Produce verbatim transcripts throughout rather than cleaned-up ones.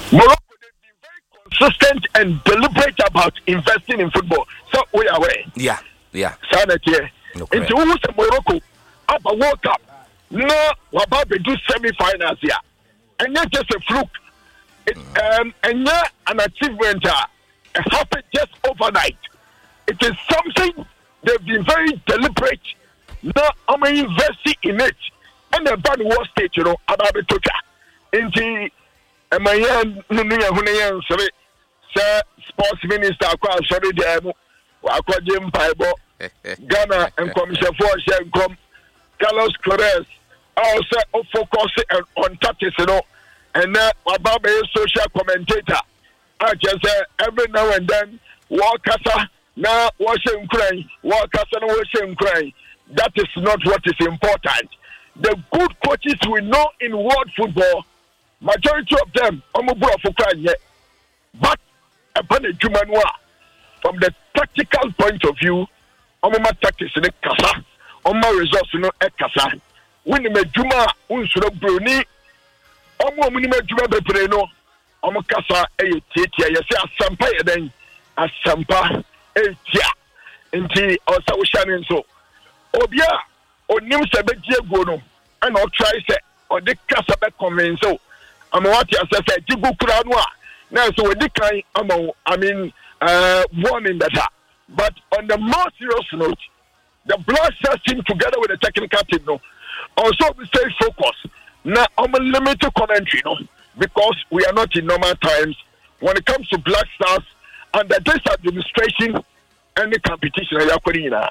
Morocco, they've been very consistent and deliberate about investing in football. So we are aware. Yeah, yeah. Sanet here. Into who was Morocco up a World Cup. No, what about the do semi-finals here? And not just a fluke. It, mm. um, and not an achievement. Uh, it happened just overnight. It is something they've been very deliberate. Now I'm investing in it. And the bad war state, you know, about the Toka. Into a man, Nunia Hunayan, Sir, Sports Minister, I sorry, them. I call Jim Paibo, Ghana, and Commissioner for Shankom, Carlos Corres, also focus on tactics, you know, and now about a social commentator. I just say every now and then, walk us, now washing crying, walk us and washing crying. That is not what is important. The good coaches we know in world football, majority of them, for crying yet. But upon a human war, from the tactical point of view, Omama tactics in the Kasa, Oma results in the Kasa. When the Juma, Unsura Bruni, Omo Minima Juma Bepreno, Omo Kasa, a Titia, you say a Sampa, then a Sampa, a Tia, Inti, or Saushan, so. Obia, or Nim Sabetia Gono, and I'll try say, or the Kasa convince so. I'm what you said, Jibu Kranwa. Now, so with the kind, I mean, uh, warning that. But on the more serious note, the blood cells team together with the technical team, no, also we stay focused. Now, I'm a limited commentary, no, because we are not in normal times. When it comes to Black Stars, under this administration, any competition, I are putting in.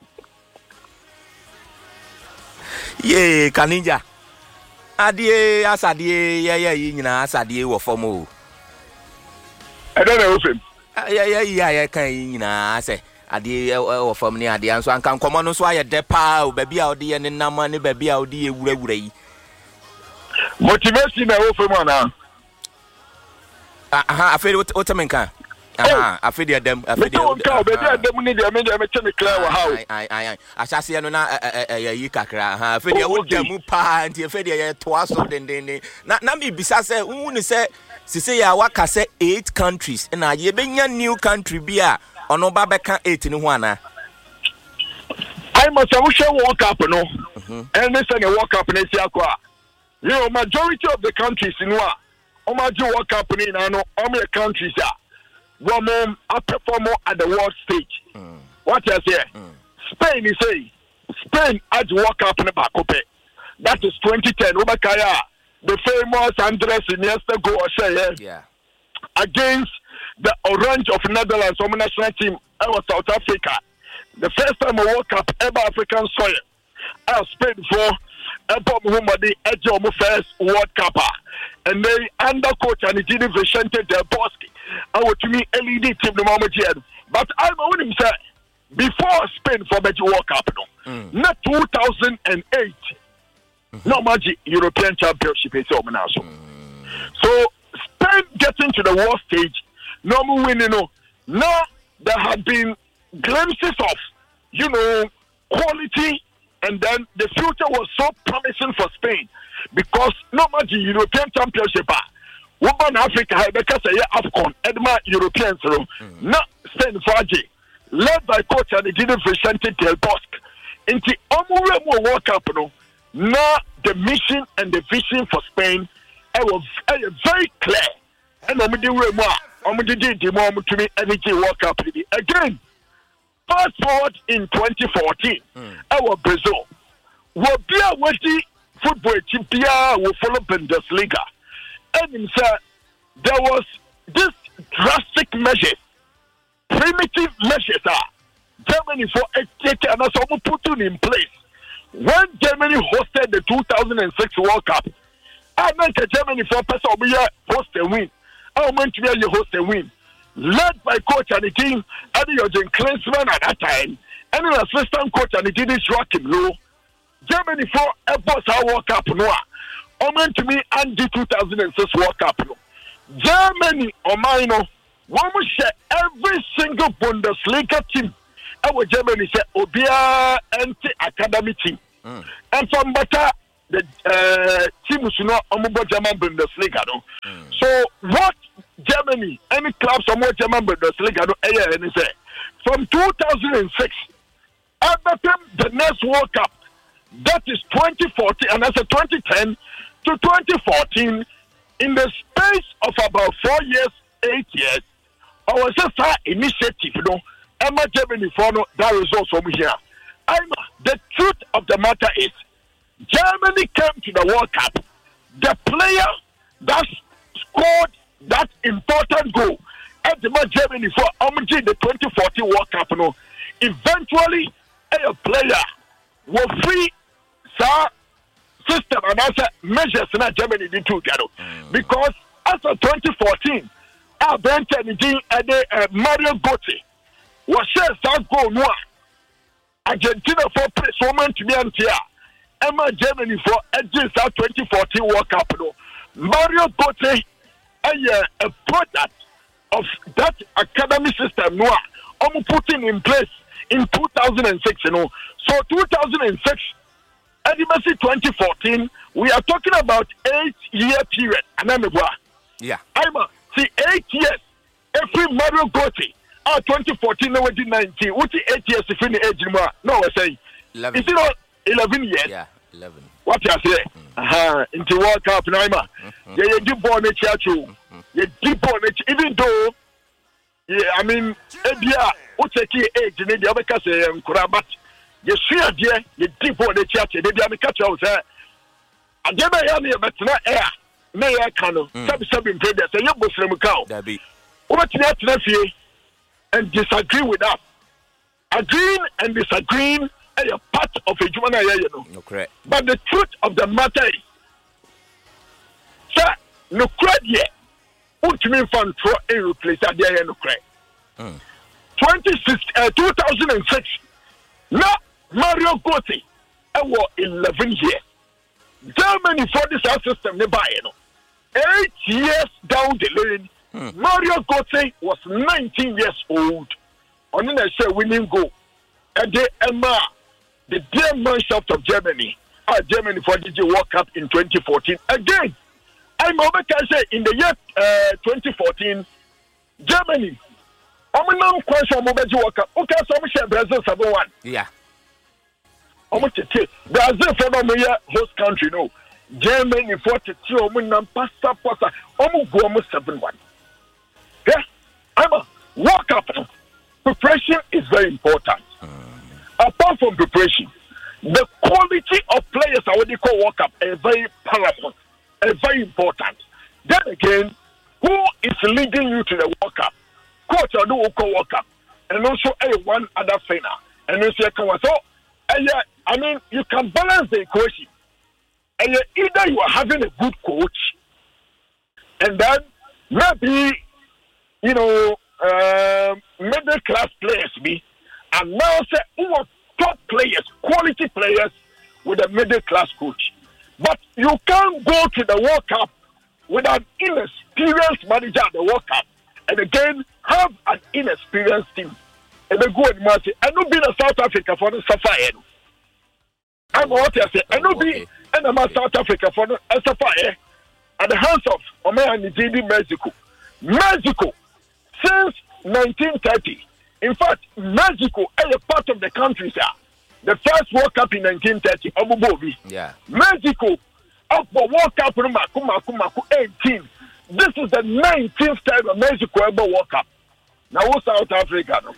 Yeah, Kaninja. Adie, Asadie, yeah, yeah, you know, Asadie, or Fomo. I don't know him. Yeah, yeah, yeah, yeah, can you know, I say, Adie, or from near the answer, and can come on, so I a depa, baby out the and no money, baby out the way. Motivation, I offer one now. Aha, I feel what Otamenka. Aha, I feel them. I feel them. Baby, I don't need them. I make me clear how. I, I, I shall see another Yikakra. I feel you would them pa and you feel you twice of the day. Not me, besides, who say, say, I work as eight countries, and I ye been your new country beer or no Babaka eight in one. I must have a walk up, no, and this and a walk up in Esiaqua. You know, majority of the countries in what? Omaju walk up in I know how many countries are. One more, I perform more at the world stage. Mm. What I say? Mm. Spain is say Spain had to walk up in the back. That is twenty ten. Ubakaya, the famous Andres Iniesta goal, say yeah, against the Orange of Netherlands, our national team. I was South Africa. The first time I walk up ever African soil. I was Spain for Epo Muhammadi Ejo first World Cup. And they under coach and he didn't Vicente Del Bosque. I would to me L E D team the moment here. But I'm on him say before Spain for the World Cup, no, mm. not two thousand eight. Mm-hmm. No magic European Championship is over now. So, mm. so Spain getting to the world stage, no more winning. No, now there have been glimpses of, you know, quality, and then the future was so promising for Spain. Because no matter European Championship, woman Africa, because I have AFCON, Edma Europeans, not Spain Faji, led by coach and it didn't Vicente Del Bosque. In the Omuremo World Cup, now the mission and the vision for Spain, I was very clear. And I'm doing more, I'm doing the moment to me, everything World Cup again. Fast forward in twenty fourteen, our Brazil will be a witty football team will follow Bundesliga. And sir, there was this drastic measures, primitive measures are Germany for a take and also put in place. When Germany hosted the two thousand six World Cup, I meant Germany for person host and win. I meant to be a host and win. Led by coach and the team, Eddie Jürgen Klinsmann at that time, and an assistant coach and the team is Joachim Low. Germany for a boss World Cup no. I meant to me and the two thousand six World Cup no. Germany or mine no. One must share every single Bundesliga team. Our Germany say Obia anti academy team. Mm. And from better the uh, team is not on German Bundesliga. No? Mm. So what Germany, any clubs on German Bundesliga, no, and say from two thousand six, everything the next World Cup, that is twenty fourteen, and that's a twenty ten to twenty fourteen, in the space of about four years, eight years, our sister initiative, you know, Emma Germany for no, that results from here. I'm, the truth of the matter is, Germany came to the World Cup. The player that scored that important goal at the Germany for the twenty fourteen World Cup, you know, eventually a player will free sir system and also measures in Germany did too, because after twenty fourteen, our Benton and Mario Götze was shared South goal no Argentina for place woman to be anti Emma Germany for edges out twenty fourteen World Cup. No. Mario Götze a, a product of that academy system no I'm putting in place in two thousand six, you know. So two thousand six, Edimasi twenty fourteen, we are talking about eight year period. Yeah. I'm a, see eight years. Every Mario Götze, ah, twenty fourteen, no, nineteen. What is eight years if in the age more? No, I say, eleven. Is it not eleven years? Yeah, eleven. What you say? Aha, into World Cup, Naima. Yeah, you deep on the church, you deep on it, even though, yeah, I mean, Ebia, what's a key age in the other case, and Kurabat, you see a dear, you deep on the church, and the catch out there. I never hear me, but not air. May I can some seven players, and you Muslim cow. That be what you and disagree with us. Agreeing and disagreeing are a part of a human, you know. No correct. But the truth of the matter is, sir, no credit yet. What you mean for a replace that there no credit? Twenty-six, uh, two thousand six. Now Mario Götze, I was eleven years. Germany for this system, they buy you know. Eight years down the lane, hmm. Mario Götze was nineteen years old. On the next winning goal, and the Emma, the dear mannschaft of Germany, uh, Germany for the World Cup in twenty fourteen. Again, I'm over can say in the year uh, twenty fourteen, Germany. I'm not question about the World Cup. Okay, so I'm sure Brazil seven one. Yeah. Almost Brazil for the host country, no. Germany for the two, I'm pasta pasta. I'm going seven one. Yeah, I'm a World Cup. Preparation is very important. Mm. Apart from preparation, the quality of players are what they call World Cup is very paramount, is very important. Then again, who is leading you to the World Cup? Coach or do call World Cup, and also a one other trainer, and also a so. I mean, you can balance the equation. And either you are having a good coach, and then maybe you know. Uh, middle class players be, and now say who are top players, quality players with a middle class coach. But you can't go to the World Cup with an inexperienced manager at the World Cup, and again have an inexperienced team. And they go and match it. And not be in South Africa for the Sapphire. I'm what I say. And not be in South Africa for the Sapphire at the hands of Omer and Nigeria, Mexico. Mexico. Since nineteen thirty, in fact, Mexico is a part of the country, sir. The first World Cup in nineteen thirty, Abu Dhabi. Yeah. Mexico, up for World Cup eighteen. This is the nineteenth time that Mexico ever World Cup. Now, what's South Africa? No?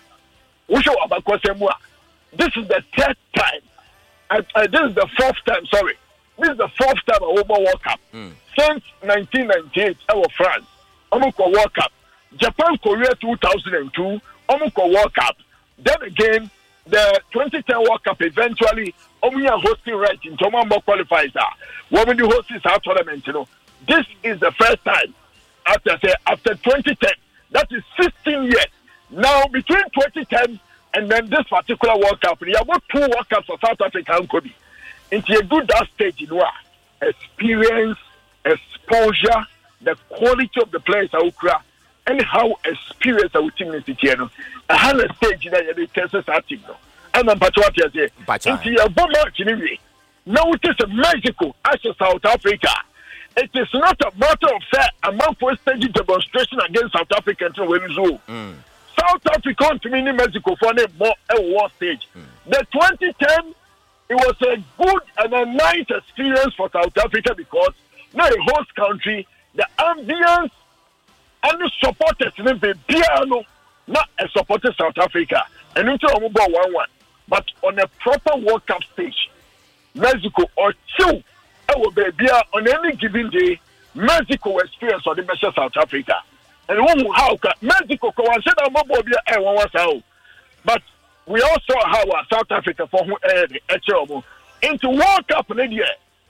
This is the third time. And, uh, this is the fourth time, sorry. This is the fourth time I over World Cup. Mm. Since nineteen ninety-eight, I was France. I'm World Cup. Japan, Korea two thousand two, Omuko World Cup. Then again, the twenty ten World Cup eventually, Omuya hosting right in Tomambo qualifies. When you host this tournament, you know, this is the first time after say after twenty ten. That is sixteen years. Now between twenty ten and then this particular World Cup, you have got two World Cups for South Africa and Kobe. Into a good that stage, you know, experience, exposure, the quality of the players are ukra. And how experienced our team is here. I had a stage that you test our team. And I'm what you say. Into a bomb match anyway. Now it is Mexico as South Africa. It is not a matter of say a man for stage demonstration against South Africa until we lose. Mm. South Africa to mini Mexico for a more a war stage. Mm. The twenty ten, it was a good and a nice experience for South Africa because now a host country, the ambience and the supporters in the piano, not a supporter South Africa. And into a mobile one one. But on a proper World Cup stage, Mexico or two. Will be on any given day, Mexico experience or the best South Africa. And how Mexico can say that mobile be a one was out. But we also have South Africa for who uh, into World Cup in the year.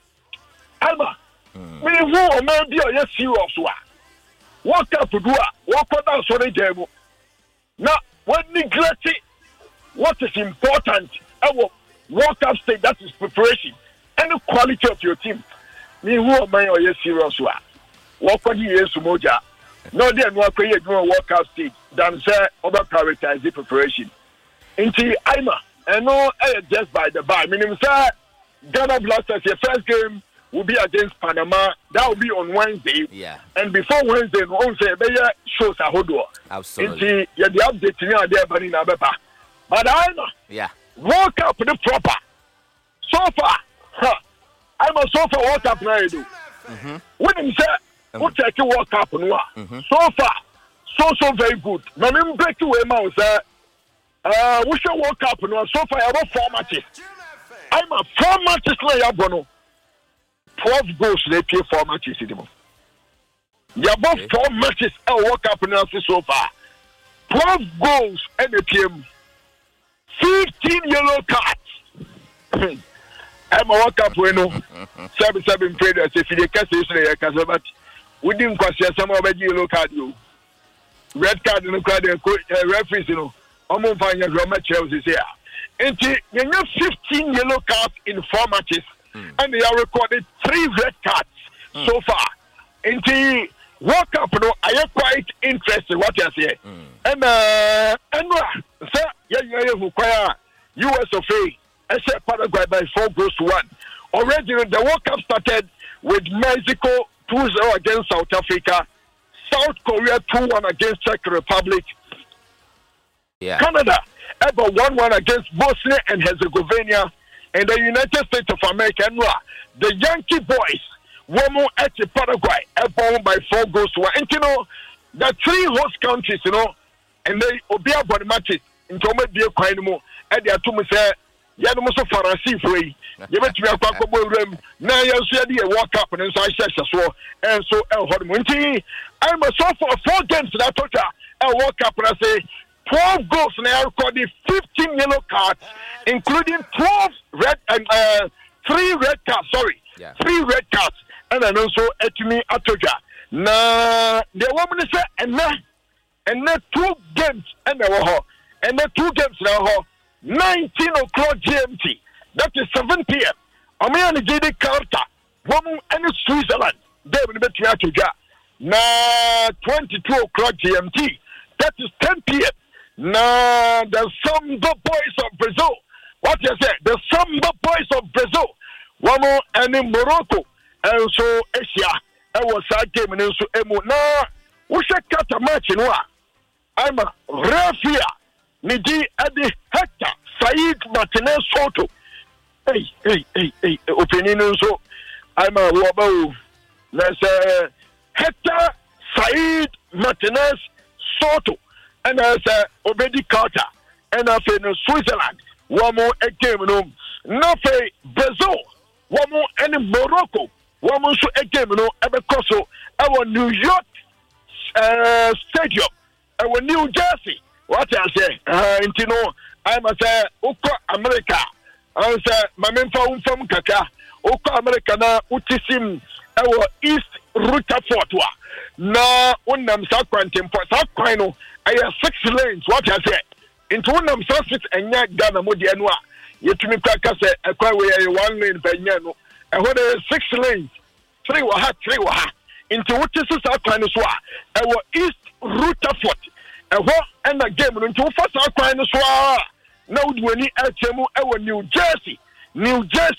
Alma, we who maybe a yes serious one. World Cup to do a walk down so they demo. Now, when neglect it, what is important, our World Cup stage, that is preparation. And the quality of your team. Me who am I or yes serious one. What on you moja. No then what can you do a workout stage than say over prioritize the preparation. Into Ima and no just by the by. Meaning sir Ghana Blasters your first game will be against Panama. That will be on Wednesday. Yeah. And before Wednesday on say better shows a hodo. Absolutely. Into yeah the update you there but in Abeba. But Ima yeah. Work up the proper. So far huh, I'm a sofa World Cup now. Do mm-hmm. When him say, "What take a World Cup no?" Mm-hmm. So far, so so very good. Now me break away man say, "Uh, we should World Cup no." So far, I have four matches. I'm a four matches now. You bono. Twelve goals they play four matches. You You have okay. four matches at World Cup now so far. Twelve goals and a team. Fifteen yellow cards. I'm a World Cup winner. Seven seven traders. If you can't say so, but we didn't question some of the yellow card. You red card in the crowd. Referees, you know, I'm going to find your match Chelsea here. And you have fifteen yellow cards in four matches, mm. and they are recorded three red cards mm. so far. And the World Cup, no, I am quite interested what you say. Mm. And uh, and uh, sir, yeah, yeah, yeah, U S of A. I said Paraguay by four goals to one. Already the World Cup started with Mexico two zero against South Africa, South Korea two one against Czech Republic, yeah. Canada ever one one against Bosnia and Herzegovina, and the United States of America. The Yankee boys won at Paraguay ever by four goals to one. And you know, the three host countries, you know, and they obey about the matches into maybe a kind more. And they are two say. Ya no so Faransi free. You bet me akwa kobo rem. Na ya so dey World Cup and so I share so and so el hodmunti. I'm a so for four games that total a World Cup and I say twelve goals now recorded fifteen yellow cards including twelve red and uh, three red cards, sorry. Yeah. Three red cards. And then also Etimi Atoja. Na the woman say and na and na two games and the and the two games now nineteen o'clock G M T. That is seven p.m. Amiani J D Carter, woman and Switzerland. They will be to Ga. Na twenty-two o'clock G M T. That is ten p.m. Na the Samba Boys of Brazil. What you say? The Samba Boys of Brazil. Woman and in Morocco. And so Asia. I was a game and so Emo. Na we should cut a match in one. I'm a referee. Niji Adi Hector Said Martinez Soto. Hey, hey, hey, hey, opinion so I'm a wobble. There's a Hector Said Martinez Soto. And there's a Obedi Carter. And I say Switzerland. One more a game no. Nothing Brazil. One more and Morocco. One more so a game no. Ebekoso. Our New York uh, Stadium. Our New Jersey. What I say, uh, you know, I must say, Oko America. I say, my men from from Kaka, Oko America na utisim our East Rutherford wa. Na unam sa quantum for sa quino. I have six lanes. What I say, into unam sa six and yak Ghana modi anwa. Yet to me Kaka say, a quite way one lane per yano. And what are six lanes? Three waha, three waha. Into what is sa quino swa? Our East Rutherford. And the game into first our crime as well. Now, when he at New Jersey, New Jersey,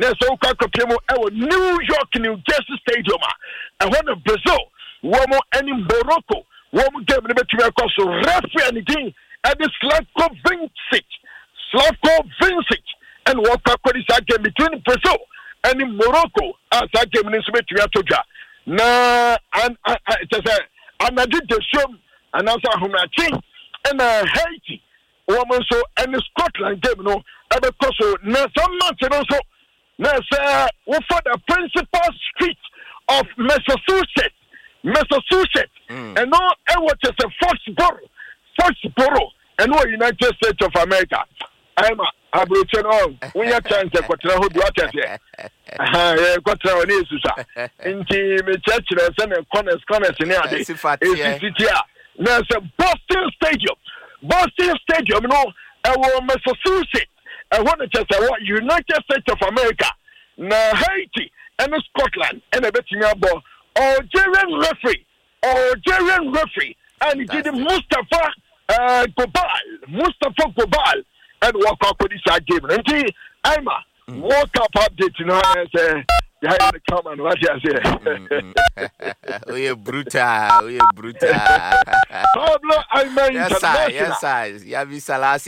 na so kwa kopemo e New York New Jersey Stadium a e ho Brazil wo mo any Morocco wo mo game ne betumi akọ so referee anything e the Slavko Vincic Slavko Vincic and what kwa this game between Brazil and Morocco as that game ne so betumi atodwa na an it is a anadi de shom announcer Humachi and Haiti woman so and Scotland game no e be so na some match no so na say we for the principal street of Massachusetts Massachusetts mm. and no e what is a Foxborough Foxborough and no United States of America I'm a abrochen on we have chance to kwatra ho do atese aha e kwatra oni esusa nti me church na say me corners corners ni ade e city a na say Boston Stadium Boston Stadium no e wo Massachusetts e won just a United States of America na Haiti and Scotland and a betimi abo Algerian referee Algerian referee and he did Mustafa uh, Gobal Mustafa Gobal and walk up with this game. And I'm a walk up update, you know, and say, yeah, I come and what I say. We are brutal, we are brutal. Pablo, I mean, yes, I, yes, I, yeah, we salasi.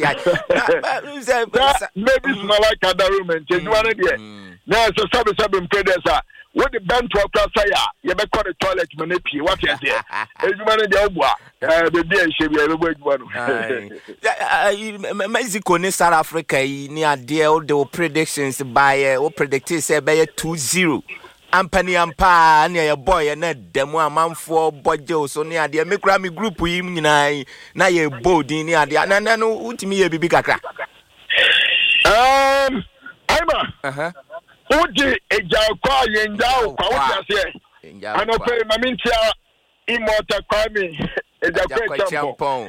Maybe it's my like other room and you want it yet. Now, so some of them traders are. What the band to a say, you may call the toilet manipi. What is it? As you manage the Oba, the day she be everywhere one. Mexico and South Africa, near deal the predictions by what predicted say by two zero. Ampany Ampa, near your boy, and that demo a man for Bojo, so near the Mikrami group, we mean I now you're boarding near the Anano, what me a big crack. Um, I'm a. Uh huh. Udi eja kwa yenjao kwa uti asiye anope mamintia imota kwa mi eja kwa champo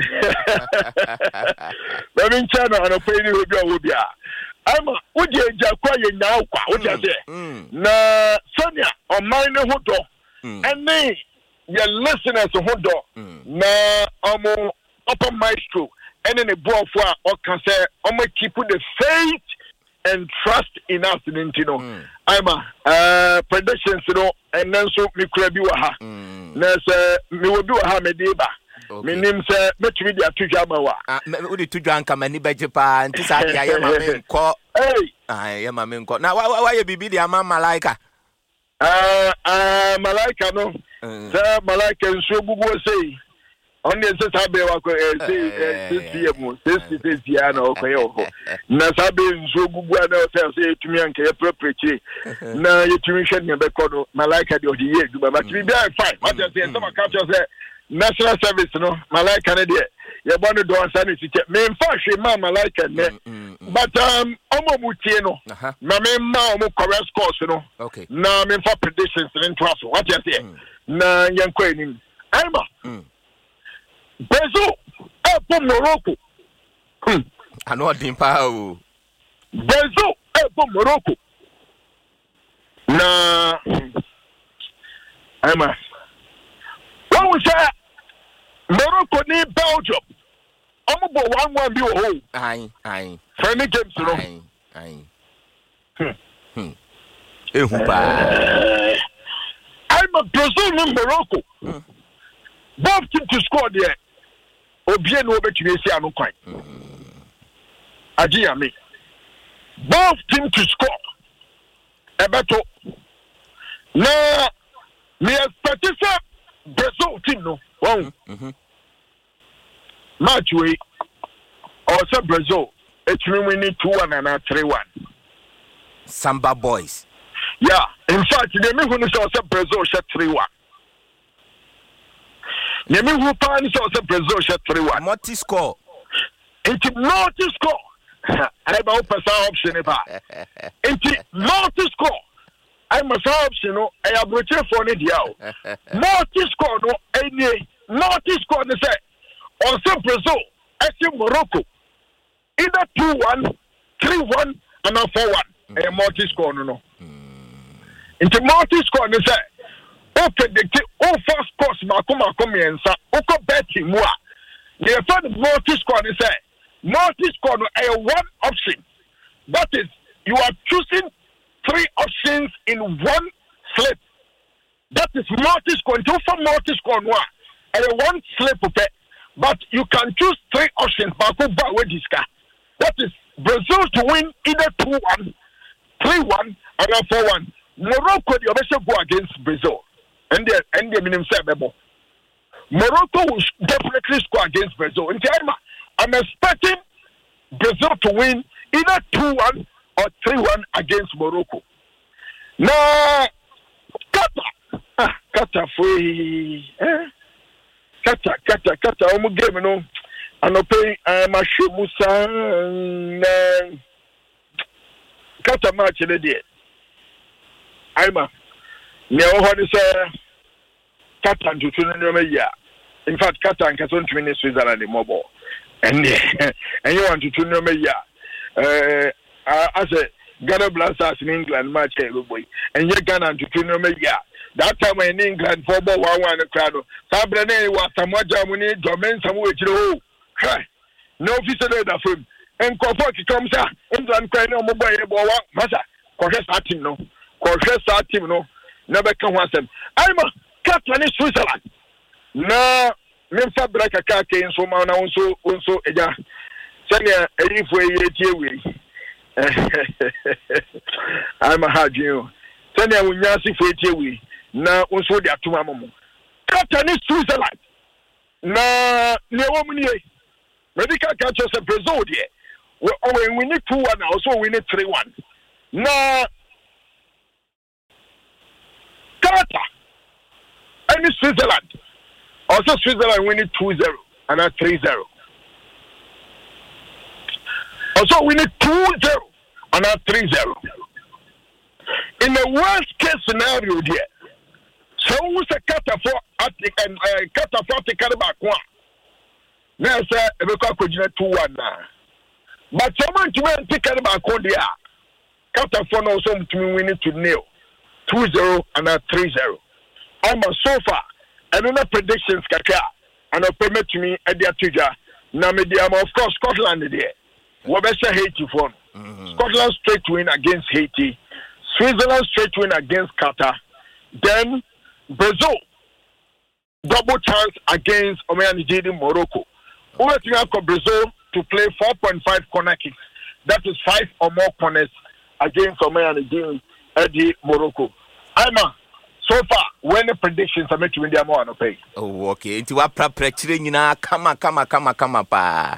mamintia no anope ni hobia hobia ama udi eja kwa yenjao kwa uti asiye na Sonia omine hudo ene your listeners hudo na omo open maestro ene ne buofo o kan say omo keep the faith and trust in us, you know. Mm. I'm a uh, predictions, you know, and then so me could be a ha. There's a me will do a ha me deba. Me name say me to be the two jamawa. Ah, me udi two jam come any bejepa and this I am a man call. Hey, I am a man call. Now why why you be the amam malaika? Uh, uh, malaika no. Sir, malaika and so good say. On the Sabe wako say this year this this year na okoyo na sabe nso gugu na say etumi anka ye property na yetumi hwe ne be kodo malaika de odi ye duba but be fine what you say some capture say national service no malaika ne de ye bonu do ansa ne tike me mfa hwe ma malaika ne but um omo mutie no na me ma omo correct course no na me mfa predictions into us what you say na yankwa enim aima Brazil, eh, Morocco. Hmm. I know Dimpa. Brazil, eh, Morocco. Na, Emma. When we say Morocco need Belgium, I'm about one one be a hole. Aye, aye. Friendly games, you know. Aye, aye. Hmm. Hmm. Eh, Hupa. I'm a Brazil in Morocco. Hmm. Both teams to score there. Obien no betumi esi anu kwan. Agia me. Both teams to score. Ebeto. Na me expect say Brazil team no. Wow. Mhm. Match we or say Brazil etumi win two one and three one. Samba boys. Yeah, in fact, they me who say Brazil shot three one. Yemi who pan so Brazil shot three one. Multi score. It's multi score. I ba open option ba. It's multi score. I must option no. I have rotate for the dia. Multi score no. Any multi score they say. Also Brazil, actually Morocco. Either two one, three one, and now four one. A multi score no no. It's multi score they say. O predict o first course mako mako miensa o ko betting mo a the third multi score they say multi score no a one option that is you are choosing three options in one slip. That is multi-score. Until for multi-score, and one slip of it. But you can choose three options. That is Brazil to win either two one, three one, or four one. Morocco, you better go against Brazil. And the and the minimum seven. Morocco will definitely score against Brazil. I'm expecting Brazil to win either two one or three one against Morocco. Now, Qatar. Ah, Qatar for eh? Qatar, Qatar, Qatar. I'm game, you know. I'm paying Mashu Musa. Qatar match in the day. I'm a. Now, what is a Qatar to two year? In fact, Qatar and Qatar to win Switzerland in mobile. And and you want to two year? Uh, as a Ghana Blasters in England match, boy, and you Ghana to two year. That time in England, for about one one crowd. Sabrina was some more Germany, domain some way to the cry. No visitor that film. And Kofoki comes out, England crying on mobile, Massa, Corres at him, no. Corres at him, no. Never come once. I'm a captain in Switzerland. No, Memphis Black a car came so man, also, also, yeah. Send a if we I'm a hard you. Send a Winyasi for it. Na also the atumamu. Captain is Switzerland. Na ne womni. Medical catches a Brazil there. We we need two one also we need three one. Na Qatar and Switzerland. Also Switzerland we need two zero and a three zero. Also we need two zero and a three zero. In the worst case scenario there. So who's a Qatar for Attic and Qatar for the Carabao? Now, sir, a record two one now. But someone to win the Carabao Condia. Qatar for no some to win it to nil. two zero and a three zero. I'm a sofa. And no predictions, Kaka. And a permit to me at the Atuja. Namediam, of course, Scotland there. Wabesa Haiti for Scotland straight win against Haiti. Switzerland straight win against Qatar. Then Brazil, double chance against Omeyanijidi Morocco. Who are looking for Brazil to play four point five corner kicks? That is five or more corners against Omeyanijidi Eddie Morocco. I'm a, so far, when the predictions are making India more on pay. Oh, okay. Into what preparing na kama kama kama kama pa.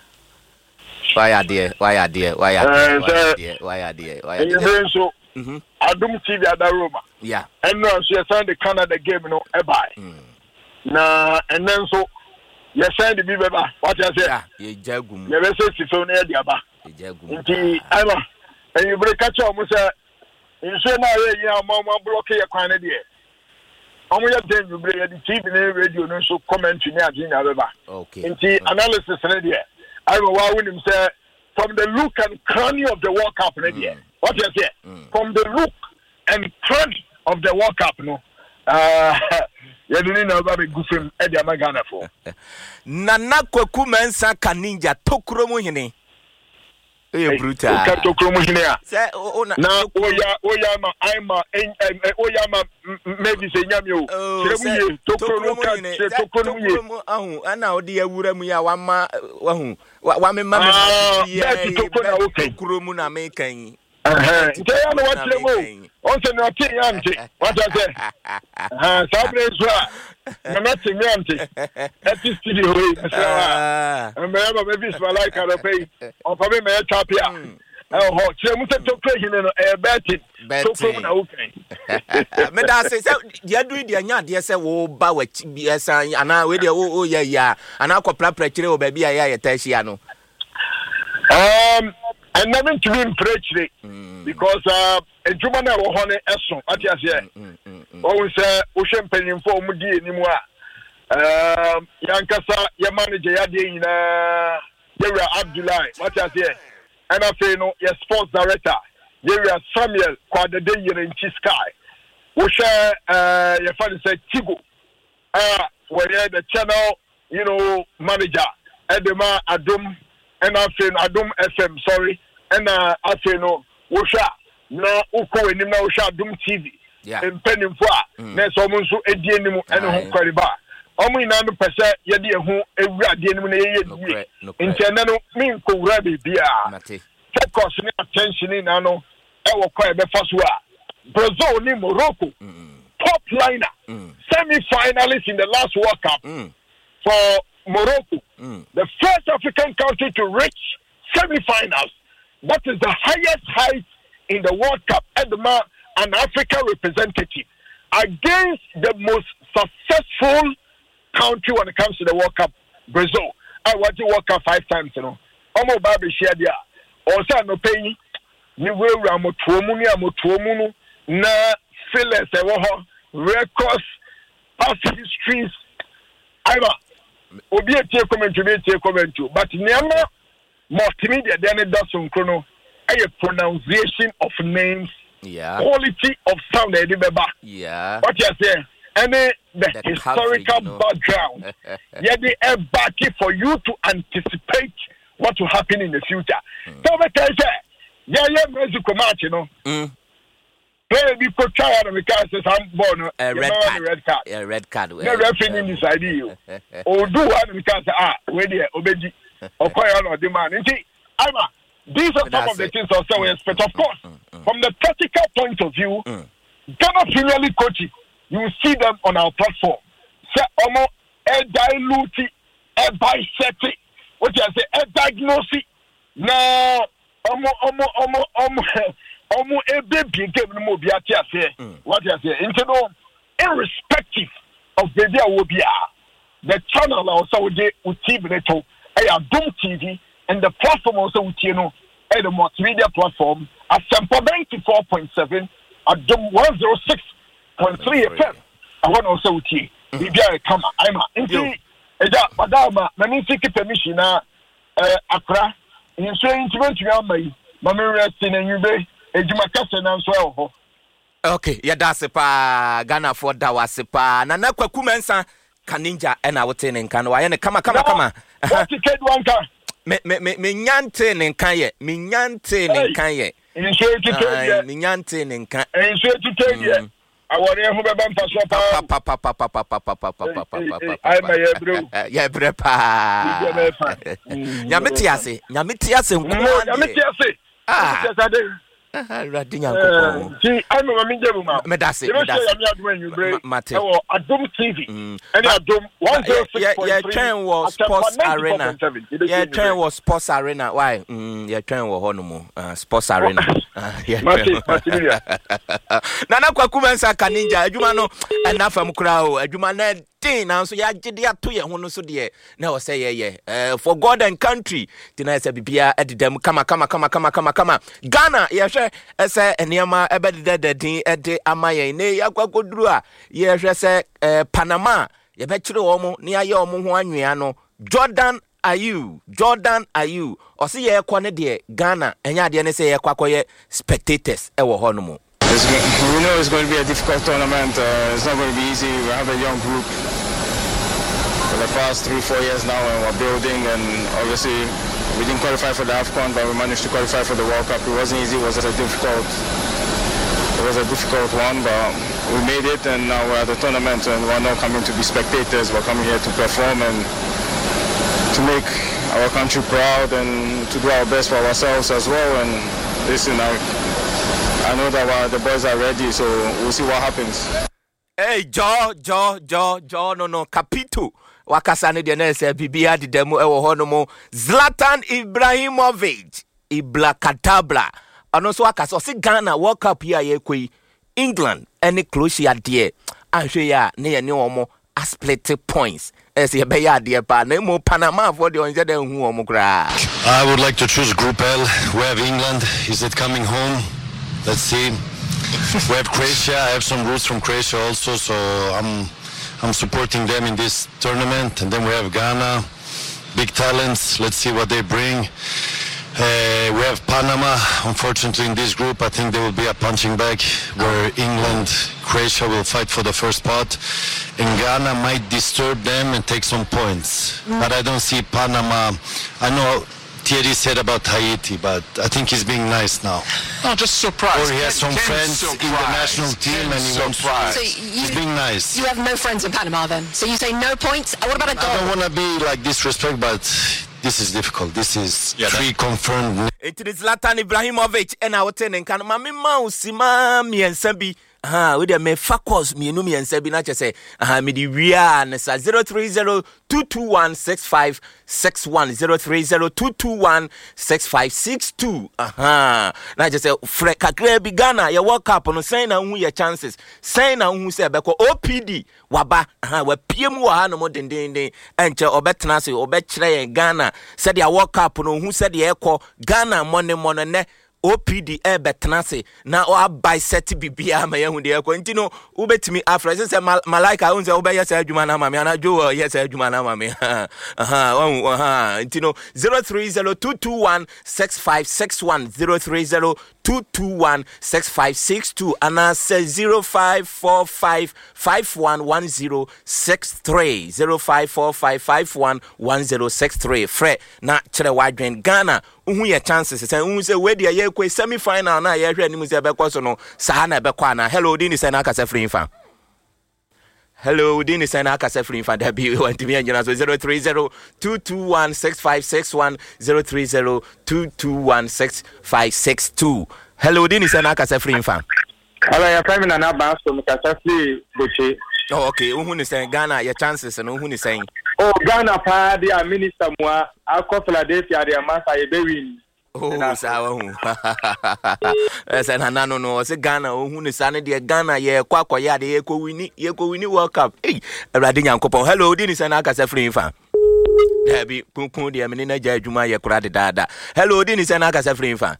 Why are there? Why are there? Why are there? Why are there? Why are there? Why are there? So, I don't see the other room. Yeah. And now she signed the Canada game, you know, a buy. Nah, and then so you signed the Biba. What I say? Yeah, you jagum. You say it's on the Diaba. You jagum. Emma, and you break catch up with her. You say now, yeah, Mama block your Canada. How many times you bring the T V radio and so comment to me at the River? Okay. Into analysis, ready. I will wow him say from the look and cranny of the World Cup, ready. What you say? Mm. From the look and trend of the World Cup, no. Uh, you didn't know about the goofy Eddie Magana for. Nana Kwaku Mensa Kaninja Tokromo Hine. Eh, brutal. Tokromo Hine. Say, oh, now, Oya, Oyama, I'm a, Oyama, maybe say Yamio. Tokromo Hine. Tokromo, oh, and now, dear Wuramuya, Wama, Wahu, Wamma, Tokromo making. Uh-huh. Tell me what you move. Also, not auntie. What I say? Uh, Sabrina's right. I'm not saying auntie. That is the way. I'm maybe it's my like I pay. Or probably my top here. Oh, she must have to play in a betting. Betting. Okay. Madam says, you're doing the young, dear, say, oh, bow, yes, and now with your oh, yeah, yeah. And I'll call Plato, or baby, I tell you. Um, and never to be preached because uh, a Jumana or Honey Esson, I just say, always say, Ocean Penny for Mudi anymore. Um, Yankasa, your manager, Yadina, Yera Abdullah, what I say, and I say, no, your sports director, Yera Samuel, Quad day in Chiskai, Osha, uh, your father said, Tigo, uh, where the channel, you know, manager, Edema Adum. And I say, Adum F M, sorry, and uh, I say, no, Wosha, na uko enim na usha Adom T V mpanimfo a na so mo nso edi enim ene ho kwariba omo ina no pese ye de ehu ewura de enim na ye ye intene no min ko wura be bia focus ni attention na no e wo kwa be faso a Brazil ni Morocco top liner semi-finalists in the last World Cup for Morocco the first African country to reach semi-finals. That is the highest height in the World Cup. Edma, an African representative, against the most successful country when it comes to the World Cup, Brazil. I watched the World Cup five times, you know. Omo Babi shared there. Also, no pay. Ni we ramo tuomuni amo tuomunu na files ewoho records past histories. Aiba. Obi etie comment to etie comment to. But niama multimedia then does some chrono. A pronunciation of names, yeah, quality of sound, yeah. What you say? And the, the historical coverage, you know. background, yeah, they are backing for you to anticipate what will happen in the future. Mm. So, what I say, yeah, yeah, musical match, you know. Mm. Play be put try on because I'm born a red card, red card, a red card. No referee in this idea. Or do one because ah, where the obeji or quite on the man. I'm a. These are some of the things also we expect. Of course, mm, mm. from the tactical point of view, mm. Ghana Premier League coaches, you will see them on our platform. Say, omo, a dilute, a bisect, what you say, a diagnosis. No, omo, omo, omo, omo, omo, a baby game no more. What you say, into irrespective of the day will be the channel also they will T V neto, a Adom T V. And the platform also with you know, at the multimedia platform at Sample ninety-four point seven, at Dom one oh six point three F M. I want also with you. Maybe I come. I'm a. Indeed, Eja, Madama, Mami seek permission. Uh, Accra. In so intimate you are my. Mami resting and you be. Ejumakasa and so. Okay, yeah, that's a pa. Ghana for Dawasipa. Nana Kwakumensa. Kaninja and I would say in Kano. I am a kama kama kama. What ticket one car? Me me me me nyante nenkaye me nyante nenkaye inso titeye me nyante nenka inso titeye awore hu beba mpaso pa pa pa pa pa pa pa pa pa pa pa ai ma ye bro ye bre pa nyameti ase nyameti ase nko nyameti ase ah radi nyanko ti ai ma mi jebu ma me dase me dase mate e wo Adom T V ene Adom one oh six point three yeah train was sports arena yeah train was sports arena why mm yeah train was hono uh sports arena yeah nana Kwakumensa Kaninja adwuma no na fam kura o adwuma na din na so ya gide ato ye ho no so de na o say ye eh for God and country tina say bibia ededam kama kama kama kama kama kama Ghana ye hwe ese eniama ebedede dedin ede amaye ne yakwakoduru a ye hwe se Panama ye be kire wo mo ne aye wo mo ho anwea no Jordan Ayew Jordan Ayew o se ye kɔ ne de Ghana enya de ne se ye kwakoye spectators e wo ho no mo. We know it's going to be a difficult tournament. Uh, it's not going to be easy. We have a young group for the past three, four years now, and we're building. And obviously, we didn't qualify for the AFCON, but we managed to qualify for the World Cup. It wasn't easy. It was a difficult. It was a difficult one, but we made it, and now we're at the tournament, and we're not coming to be spectators. We're coming here to perform and to make our country proud and to do our best for ourselves as well. And listen, I. I know that uh, the boys are ready, so we'll see what happens. Hey, Jo, Jo, Jo, Jo, no, no, Capito. Wakasane de nese bibia di demo ewo hono mo Zlatan Ibrahimovic Ibla Katabla. Ano so akasa si Ghana World Cup ya ye koi England any Croatia de ahwe ya ne ye ne omo a split points. As ye be ya de pa na mo Panama for the onje den hu omo kra. I would like to choose Group L. We have England. Is it coming home? Let's see. We have Croatia. I have some roots from Croatia also, so I'm I'm supporting them in this tournament. And then we have Ghana, big talents. Let's see what they bring. Uh, we have Panama. Unfortunately, in this group, I think there will be a punching bag where England, Croatia will fight for the first spot, and Ghana might disturb them and take some points. Mm. But I don't see Panama. I know Thierry said about Haiti, but I think he's being nice now. No, just surprised. Or he has some Ken, friends surprised. in the national team, Ken, and he wants. surprised. So you, He's being nice. You have no friends in Panama then? So you say no points? What about a goal? I don't want to be like disrespect, but this is difficult. This is Yeah, three confirmed. It is Zlatan Ibrahimovic and our tenant can mami mouse ma mi ensabi aha we dey me focus mi enu mi ensabi na chese aha mi di wia na sa zero three zero two two one six five six one zero three zero two two one six five six two aha na chese fre kakra bi Ghana ya World Cup no say na hu your chances say na hu say be ko O P D waba aha wa piem wa ha no mo dendenden enche obetena se obekire Ghana say the World Cup no hu say the ekọ Ghana money money ne O P D e betnase na o abai set bibia ma yehu de ekọ ntino ubetimi afra say malaika unze obeya say adwuma na mame ana jo yes adwuma na mame aha aha ntino zero three zero two two one six five six one zero three zero two two one six five six two ana say zero five four five five one one zero six three zero five four five five one one zero six three fre na kire wadwen Ghana uhu ye chances say uhu say we dey ye kwe semi final na ye hwe anim say be kwa so no sa na be kwa na hello dini say na aka say free fan hello dini say na aka say free fan da bi want me anyina so zero three zero two two one six five six one zero three zero two two one six five six two hello dini say na aka say free fan hello ya prime na na ba so me ka say boche. Oh, okay. Uhu ni saying Ghana, your chances and uhu ni saying. Oh, Ghana pa dia minister mwa akọ Philadelphia dia masa e be win. Oh, sawa hu. Ese na nano no, se Ghana uhu ni sane dia Ghana ye kwa kwa ya de ye ko wini, ye ko wini World Cup. Hey, Ewrade Nyankopon. Hello, di ni say na aka say free fan. Debi kunkun dia me na ja adwuma ye kura de dada. Hello, di ni say na aka say free fan.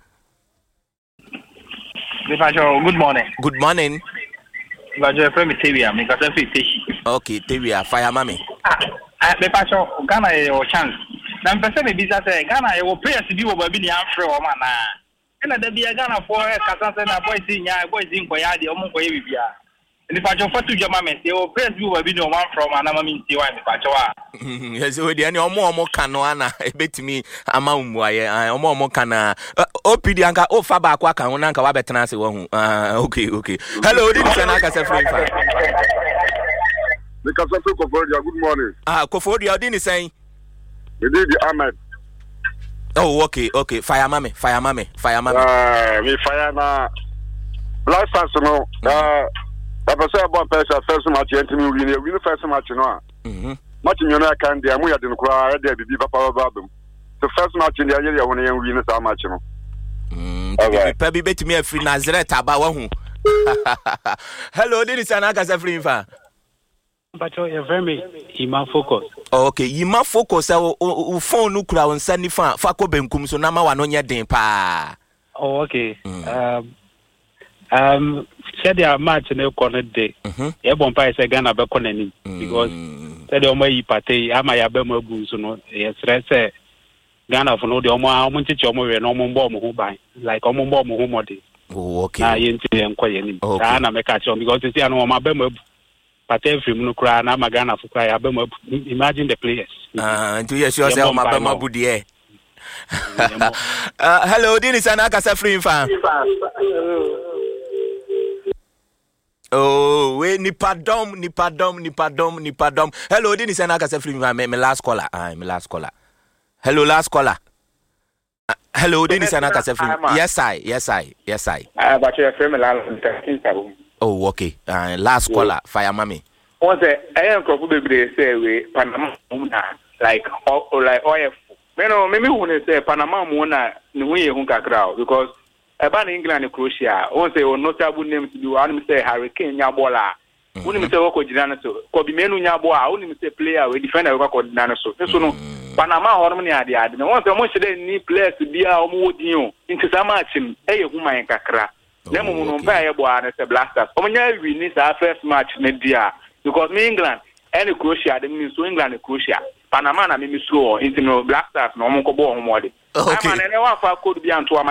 Good morning. Good morning. Bajo friend me Tewia, me ka say fi teshi. Okay, Tewia, fire mami. Ah, me pa cho Ghana e o chance. Na mpese me bisa say Ghana e wo players bi wo ba bi ni afre o ma na. Ena da bia Ghana for kasa say na boys nya boys nko ya de o mo nko ye bibia. Ni pa cho fatu jama me say wo players bi wo ba bi ni o man from na ma mi nti wa me pa cho a. Yes, we dey any omo omo kan no ana ebetimi ama umuaye omo omo kan na O P D anka o fa ba kwa kan na anka wa betena ase wo hu. Ah, okay, okay. Hello, did you na aka say free fan? Because of Kofodia, good morning. Ah, Kofodia, did you say? We did the Ahmed. Oh, okay, okay. Fire mame, fire mame, fire mame. Uh, me fire na. Last time, no. Uh, I was saying about person first match, and me win. We win first match, no. Mhm. Match you know can dey. Amu ya dey nkura. Dey be be papa babam. The first match in the area when you win that match, no. Mm. Pebi betimi afri Nazareth aba wa hu. Hello, did you say na aka say free fan? But you're very Ima focus. Oh, okay, Ima focus o o phone no kura on sani fa fa ko benkum so na ma wa no nya den pa. Oh, okay. Mm. Um um said their match no corner day. Mhm. E bon pa say Ghana be corner ni because said the omo yi party ama ya be mo bu so no yes say Ghana for no the omo omo nchichi omo we no omo mbo omo hu ban like omo mbo omo hu mode. Oh, okay. Na yenti enko ye ni. Da na me ka cho because see anu omo be mo Pate film no cry na Magana for cry abem imagine the players. Ah, do you sure say o ma be ma bu de. Uh, hello, Dennis Anaka say free fan. Oh, we ni pardon, ni pardon, ni pardon, ni pardon. Hello, Dennis Anaka say free fan. Me last caller. Ah, me last caller. Hello, last caller. Uh, hello, Dennis Anaka say free. Yes I, yes I, yes I. Ah, but you frame la thirteen. Oh, okay. Uh, last caller, fire mami. Once I am crop baby say we Panama na like or like O F. Me no me me who say Panama mo na ni hu ye hu kakra because eba England and Croatia. Once say on notable names do one say Hurricane nya bola. Uni me say wo ko jina na so. Ko bi menu nya bo a uni me say player we defender we ko dina na so. So no Panama hono me ade ade. Once mo say ni players bia o mo wodi o. Nti sa match e ye hu man kakra. Nemo no mpa ye bo an se Blasters. O nya win ni sa first match na dia because me England and Croatia they mean so England and Croatia. Panama na me so into no Blasters no mo ko bo ho mo de. Okay. I'm an one for code be anto am.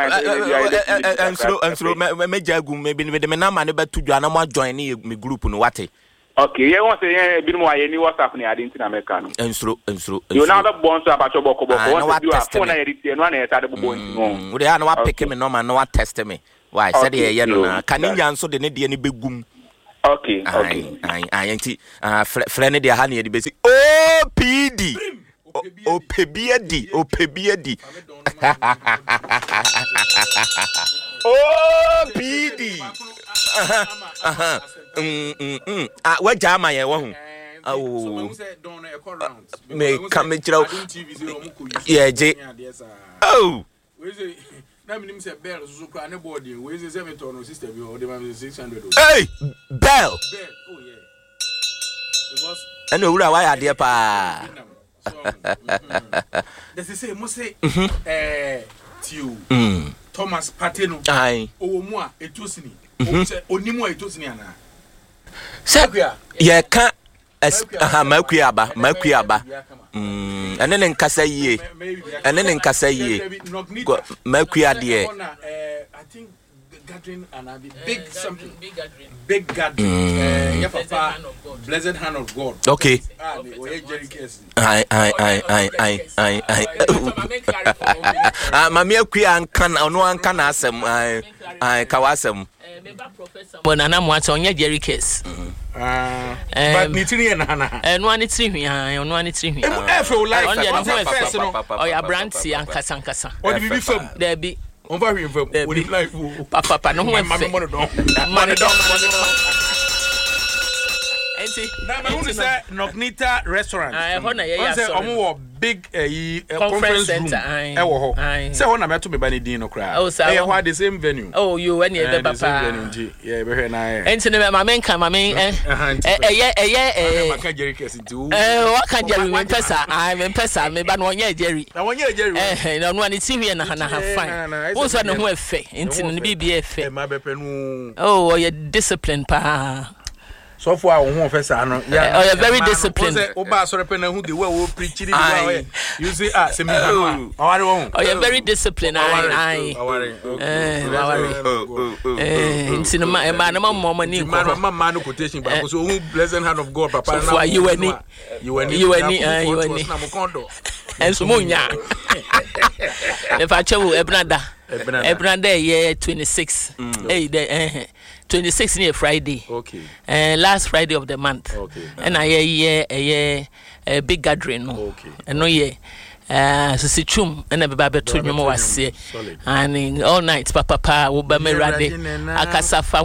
And so and so me me jagu me be me na ma ne betu dwa na mo join ni me group no wate. Okay, yeah, once a bit more, I knew what's happening. I didn't in America. And through, and through. You now the bonds about your boko boko. What you are phone edit and one at the boy. Would I know what pick him and no man, no what test me? Why, said he, you know, can you answer the need any big boom? Okay, okay. I, I, ain't uh, Flanny, the honey, the basic. Oh, P D. Oh, P B D. Oh, P B D. Oh, P D. Uh-huh. Uh-huh. Mm, mm, mm. Ah, what jam I want? Oh, me come in. Yeah, J. Oh. Na minim se Bell so kwa ne board we is seven ton system you the man six hundred. Hey, Bell. Bell. Oh yeah. Because and no why are there pa. They say mo say eh Tio. Thomas Partey no. Ai. O mu a etosini. O say onimu a etosini ana. Say ye kan aha makuaba makuaba. Mm, and then in Kasaye, and then in Kasaye, Mercury, I think gathering and big something, big gathering, yeah, Papa, blessed hand of God. Okay. I, I, I, I, I, I, I. Ah, Mamma Kuyan can, no one can ask him. I, I, Kawasam. When I'm watching your Jerry case. Ah, but Nitri and Hannah, and one it's three, and one it's three. Oh, yeah, Brandy and Casancasa. What did you do? There be over him for life. Papa, no one money don't. Money don't. Now, I want to say Nognita restaurant. I want to say a big conference center. I say, I met to me by the Dino crowd. Oh, sir, what the same venue. Oh, you any other papa? Yeah, very nice. And to my main come, my main, eh, yeah, yeah, eh, what can Jerry win Pessa? I'm in Pessa, maybe one year, Jerry. I want you, Jerry. Eh, no one is here and have fun. Also, no way, fair, into the B B F. Oh, you're disciplined, pa. So far, we won't face ano. Yeah, oh, you're very disciplined. Oba so repent who the way we preach it. You see, ah, se me hama. Oh, you're very disciplined. I, I. Eh, eh, in cinema, a man, mama, money. Mama, man, quotation, but so who blessed hand of God, papa. So you any, you any, you any, you any. And so munya. If I travel, Ebnada, Ebnada, yeah, twenty-six. Hey, the. twenty-six near Friday. Okay. And uh, last Friday of the month. Okay. And I yeah a a big gathering. Okay. And no yeah. Uh, so see chum and a baby to you more say. And in all night, papa pa will be me ready. Akasafa.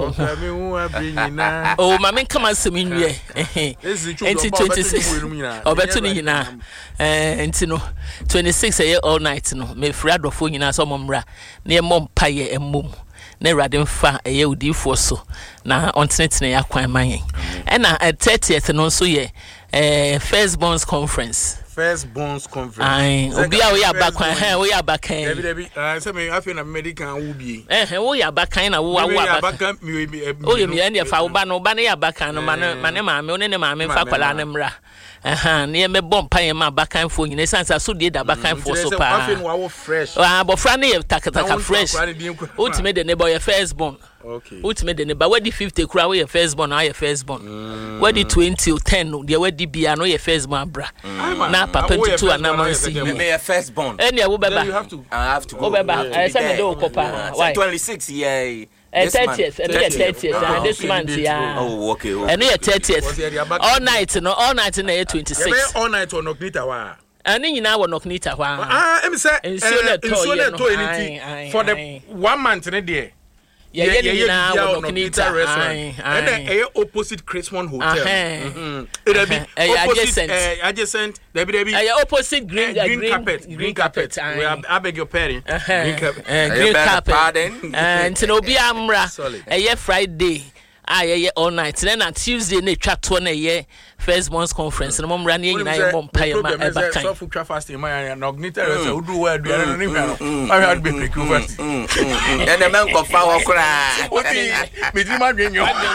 Oh, my man, come and see me. Into twenty-six. Oh, better than you now. And you know, twenty-six a year all night. No, me friend of phone in some umra near Mom Pie and Mum. Ne radin fa eye odifo so na ontenetene ya kwan man and na thirtieth no so ye eh first bonds conference first bonds conference ai obi a we abakan ha we abakan debi debi ah say me afi na medical wo bi eh we abakan na wo wo abakan mi o ye mi e fa wo ba no ba ne abakan no ma ne ma ne ma me ne ne ma me fa kwala ne mra aha ne me bom pan ma abakan fo nyine sansa so de da abakan fo so pa afi no wo fresh ah bofra ne takataka fresh ultimate de ne boy first born. Okay. Ultimate de ne ba wadi fifty kura we first born na your first born. Wadi twenty or ten no de wadi bia no your first born bra. Na papa tutu anamansi. Me your first born. Any wo beba. You have to I have to go. Wo beba. I say me do kopa. Why? twenty-six yeah. Uh, thirtieth, and uh, thirtieth, uh, uh, this month, yeah. Oh, okay. okay. And yeah, thirtieth. All night, no, all night in the twenty-six. All night on Knocknita, wa. And then you know what Knocknita, wa. Ah, I'm saying, and so that toy for the one month in a day. Yeah, yeah, yeah, yeah. Knocknita restaurant, and then opposite Christmas Hotel. It'll be opposite, adjacent. There be, there be opposite green, green carpet, green carpet. I beg your pardon. Green carpet. Pardon. And to no be amra. A year Friday. Ah, yeah, yeah, all night. Then on Tuesday, they track one a year first months conference. And I'm running in I won't pay my ever time. So for fasting, my Knocknita who do well. Do I had been recovered. And the man of power cry. What is my dream?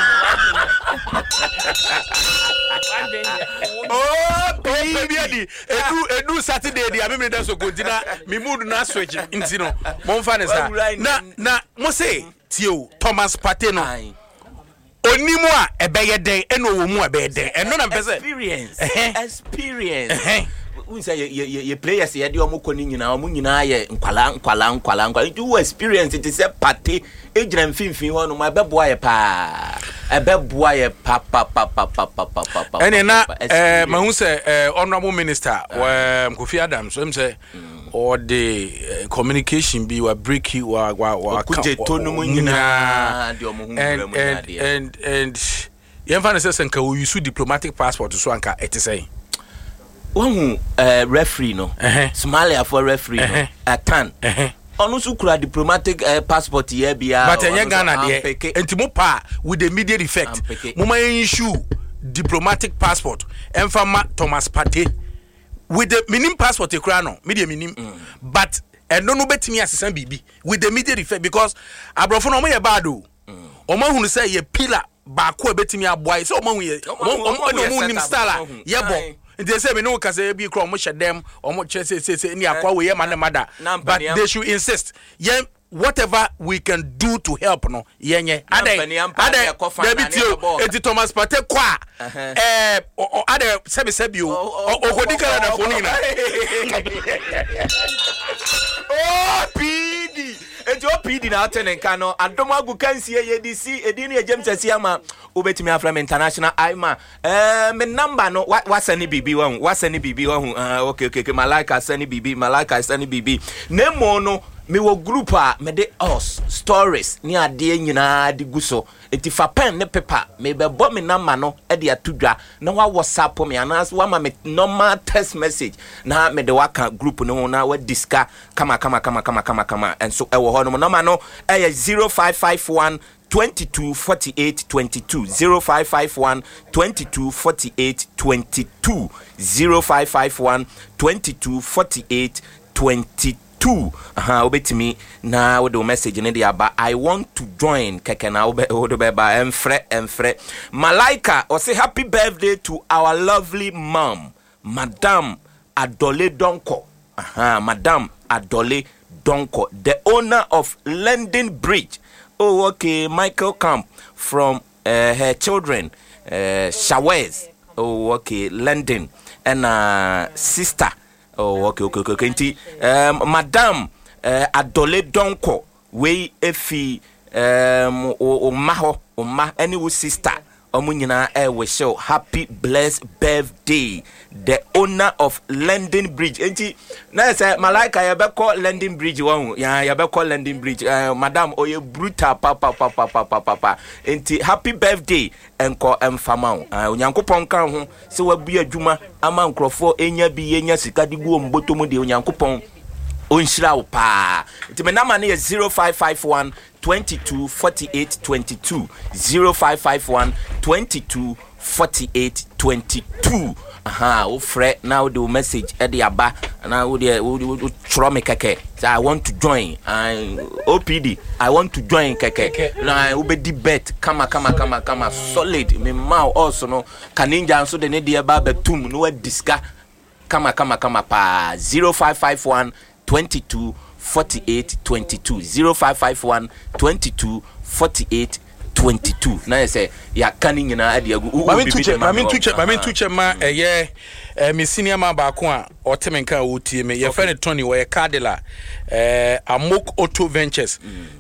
Oh, baby, a new Saturday, the American does so good. Me mood not switch into no. Mon fan is that. Na, na, Mose, Tio, Thomas Partey. onimu a ebeye den eno wo mu ebeye den eno na mpese experience experience we say ye players ye de omo koni nyina omo nyina ye nkwala nkwala nkwala nkwala you experience it is a party ejira mfimfin ho no ma beboa ye pa ebeboa ye pa pa pa pa pa pa pa ene na eh mahu say eh honorable minister wa Kofi Adams so him say or the communication be wa breaky wa wa wa kuje tonu mu nyina de omo hu and and and and ye mfa na say senka we use diplomatic passport so anka ete say one uh, referee no uh-huh. Somalia for referee uh-huh. no atan uh-huh. Onu su kura diplomatic uh, passport here bia but enye Ghana there entimo pa with the immediate effect mama issue diplomatic passport emfama Thomas Partey with the minim passport e kura no media minim mm. but eno no betimi asesan bibi with the immediate effect because abrofo no mo ye bad o o ma hunu say ye pillar ba ko betimi aboy say o ma hu ye o no nim style ye bo they say me no kase bi kro mo shedem or mo che say say ni akwa we man mother but they should insist yeah whatever we can do to help no yenye ade ade debitio eti Thomas Partey kwa eh ade sebi sebi o okodi kala na foni na oh P D eti o P D na atene nka no adomagu kansie ye D C edi ne James Asiama obetimi afram international aima eh me number no wa sani bibi wa wa sani bibi wa hu okay okay Malika sani bibi Malika sani bibi nemo no me wo group a me de us stories ni ade nyina de guso eti fa pen ne paper me be bo me number no e de atudwa na wa WhatsApp me anas wa ma me normal text message na me de waka group no na wa discuss kama kama kama kama kama kama and so e wo ho no number no e zero five five one twenty-two forty-eight twenty-two zero five five one twenty-two forty-eight twenty-two zero five five one twenty-two forty-eight twenty-two aha obetimi na wo do message ne dia ba I want to join keke na wo do be ba emfre emfre Malaika o say happy birthday to our lovely mom Madam Adole Donko aha Madam Adole Donko the owner of London Bridge. Oh, okay, Michael Camp from uh, her children, uh, Shawez. Oh, okay, London. And uh, sister. Oh, okay, okay, okay, okay. Um, Madam uh, Adole Donko. We efi um o maho o ma any sister. Omunyina e we show happy blessed birthday. The owner of London Bridge. Enti na say Malaika ya be call London Bridge one. Ya ya be call London Bridge. Uh, Madam oye brutal papa papa papa papa. Enti happy birthday enko emfama. Uh, Onyankopon kan ho se wabu adwuma ama nkrofo enya bi enya sika di gu omboto mu de Onyankopon onshira wo pa. Enti me number na zero five five one twenty-two forty-eight twenty-two zero five five one twenty-two forty-eight twenty-two. Aha, o fre now the message e dey aba na wo dey wo tro me keke. So I want to join. I O P D I want to join keke. Na wo be debate kama kama kama kama solid me ma also no kaninja so de ne dey aba betum no we discuss kama kama kama pa zero five five one twenty-two forty-eight twenty-two zero five five one twenty-two forty-eight twenty-two. Na say ya kani nyina ade agu mami tuche mami tuche mami tuche ma eye mi senior ma ba ko a otemenka wotie me ye friend Tony we Cardilla eh Amok Auto Ventures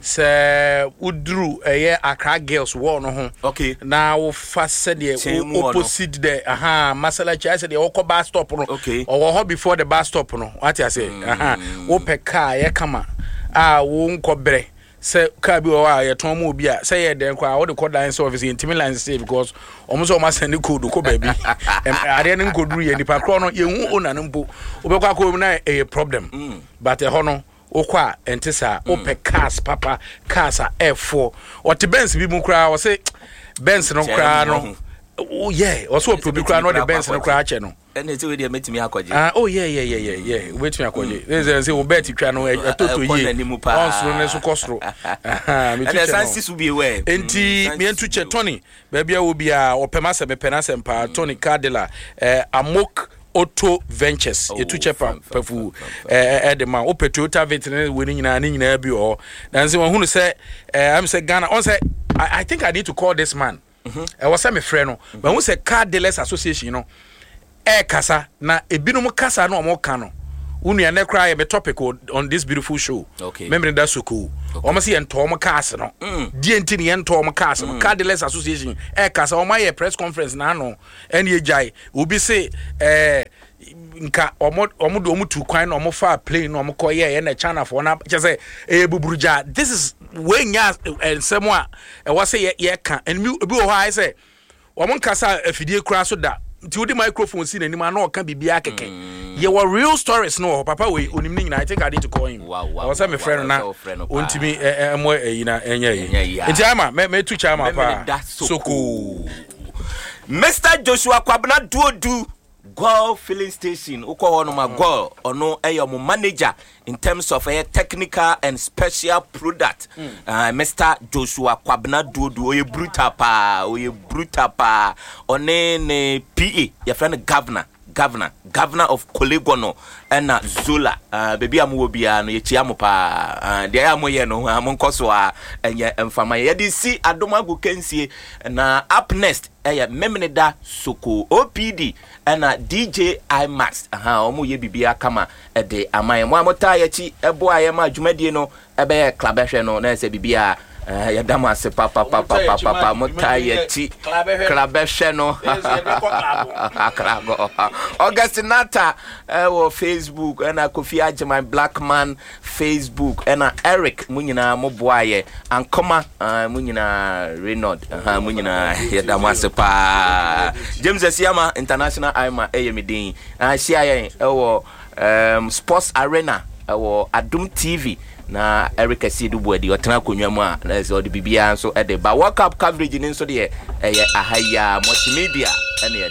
se udru eye Accra Girls wo no ho okay na wo fa se de opposite there aha masala cha se de wo ko bus stop no okay or ho before the bus stop no what you say aha wo pe car ye kama ah wo nkobre say ka bi wa ye ton mo bi a say ye den kwa wo de code line service intimi line say because almost almost send code ko baby ade ne nkoduru ye nipa kro no ye hu ona no mpo obekwa ko na a problem but e ho no okwa entisa ope cars papa cars a F four what Benz bi mu kra wo say Benz no kra no oh yeah also probi kra no the Benz no kra che no and it's we dey metimi akoje ah oh yeah yeah yeah yeah yeah we metimi akoje they say we bet twa no atoto yi onsro ne so kosro ah me twa no su bi we enti me entu che Tony ba bia wo bia opema se me pena se mpa Tony Cardilla eh Amok Auto Ventures etu chepa pafu eh eh de man ope Toyota veterinary we nyina ni nyina bi o dan se won hunu se eh am se Ghana on say I, I think I need to call this man e was me frɛ no but who say car dealers association no e kasa na ebinom kasa no mo ka no unu ya nekra ye topic on this beautiful show okay remember that so cool o say ento mo cars no die enti ne ento mo cars no car dealers association e kasa o ma ye press conference na no ene ejai obi say eh nka omo omo do omo tu kwan no omo fa plane no omo koye ye na China for na che say e buburuja this is when ya ensemo a e wo say ye ka and me obi wo ha say omo nkasa afidie kura so da nti odi microphone si na ni ma na o ka bibia keke ye were real stories no papa we onim ni nyina I think I need to call him wow wow I was my friend na ontimi emo eyina enya yi nti ama me tu cha ma pa so cool Mister Joshua Kwabena Duodu Go filling station uko hono ma go ono eyo mo manager in terms of a technical and special product mm. uh, Mister Joshua Kwabena Duodu oye brutal pa oye brutal pa one ne P A your friend governor governor governor of Kolegono and Zola uh, baby amu bia no ye chia mo pa uh, de amu ye no amu nkoso a enye emfama ye di si adomagu kensie na up next eye memneda soko O P D na D J IMAX aha omu ye bibia kama e de aman mo amota ye chi ebo aye ma dwumadie no ebe ye club ehwe no na se bibia ya dama se papa papa papa papa motaye ti klabeshe no akrago Augustinata eh Facebook na Kofi Agyeman Black Man Facebook na Eric munyina moboaye ankoma munyina Reynolds ha munyina ya dama se pa James Asiama International Aima eyemidin ahia yen ewo um Sports Arena ewo Adum T V na Eric Asidu Bwedi otena konwa mu a na so de bibia nso e de ba World Cup coverage ni nso de e ahaya multimedia ene